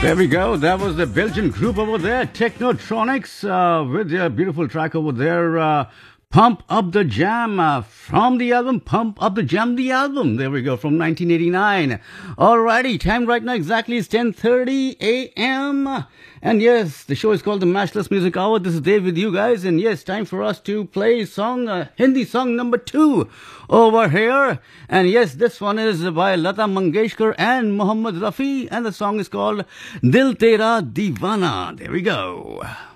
There we go. That was the Belgian group over there, Technotronics, with their beautiful track over there, Pump Up the Jam, from the album Pump Up the Jam, the album. There we go, from 1989. Alrighty, time right now exactly is 10:30 a.m. And yes, the show is called the Matchless Music Hour. This is Dave with you guys. And yes, time for us to play song, Hindi song number 2 over here. And yes, this one is by Lata Mangeshkar and Mohammed Rafi. And the song is called Dil Tera Deewana. There we go.